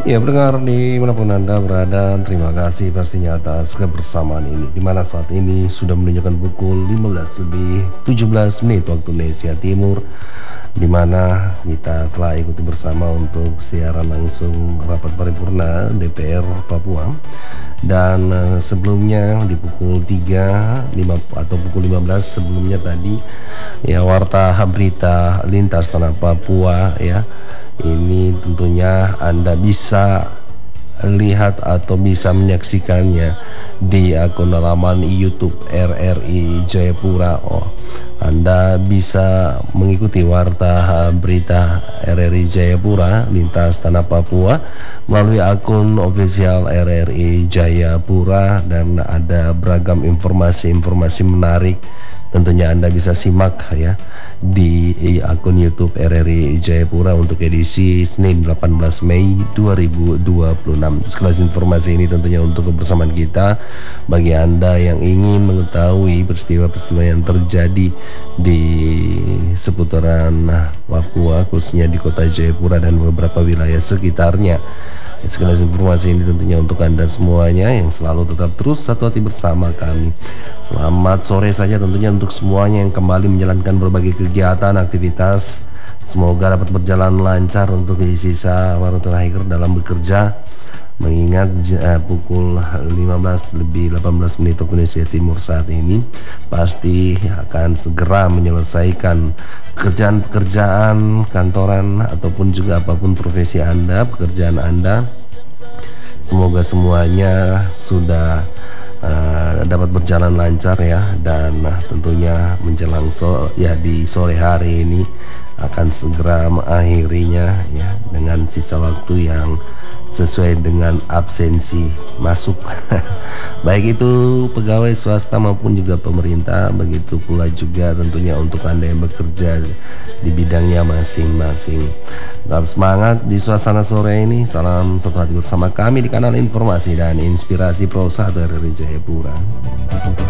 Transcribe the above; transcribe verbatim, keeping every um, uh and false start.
Ya, pendengar dimanapun Anda berada, terima kasih pastinya atas kebersamaan ini. Dimana saat ini sudah menunjukkan pukul lima belas lebih tujuh belas menit waktu Indonesia Timur, dimana kita telah ikuti bersama untuk siaran langsung rapat paripurna D P R Papua. Dan uh, sebelumnya di pukul tiga lima atau pukul lima belas sebelumnya tadi ya, warta berita lintas tanah Papua ya. Ini tentunya Anda bisa lihat atau bisa menyaksikannya di akun halaman YouTube R R I Jayapura. Oh, Anda bisa mengikuti warta berita R R I Jayapura lintas tanah Papua melalui akun official R R I Jayapura, dan ada beragam informasi-informasi menarik. Tentunya Anda bisa simak ya di akun YouTube R R I Jayapura untuk edisi Senin delapan belas Mei dua ribu dua puluh enam. Sekelas informasi ini tentunya untuk kebersamaan kita bagi Anda yang ingin mengetahui peristiwa-peristiwa yang terjadi di seputaran Papua, khususnya di kota Jayapura dan beberapa wilayah sekitarnya. Sekelas informasi ini tentunya untuk Anda semuanya yang selalu tetap terus satu hati bersama kami. Selamat sore saja tentunya untuk semuanya yang kembali menjalankan berbagai kegiatan, aktivitas. Semoga dapat berjalan lancar untuk di sisa waktu terakhir dalam bekerja. Mengingat uh, pukul lima belas lebih delapan belas menit waktu Indonesia Timur saat ini pasti akan segera menyelesaikan pekerjaan-pekerjaan kantoran ataupun juga apapun profesi Anda, pekerjaan Anda. Semoga semuanya sudah uh, dapat berjalan lancar ya, dan uh, tentunya menjelang so ya di sore hari ini akan segera mengakhirinya ya dengan sisa waktu yang sesuai dengan absensi masuk baik itu pegawai swasta maupun juga pemerintah, begitu pula juga tentunya untuk Anda yang bekerja di bidangnya masing-masing. Tetap semangat di suasana sore ini. Salam satu hati bersama kami di kanal informasi dan inspirasi Pro satu R R I Jayapura.